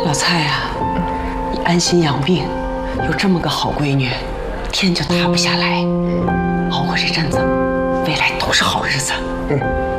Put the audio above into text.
老蔡啊，你安心养病，有这么个好闺女，天就塌不下来。熬过这阵子，未来都是好日子。